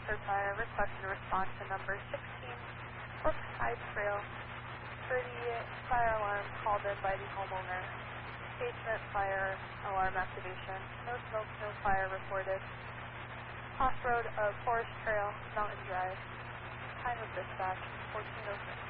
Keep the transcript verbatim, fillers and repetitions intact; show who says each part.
Speaker 1: Milford Fire requested a response to number sixteen Brookside Trail for the fire alarm called in by the homeowner. Basement fire alarm activation. No smoke, no fire reported. Off-road of Forest Trail, Mountain Drive. Time of dispatch, fourteen oh six.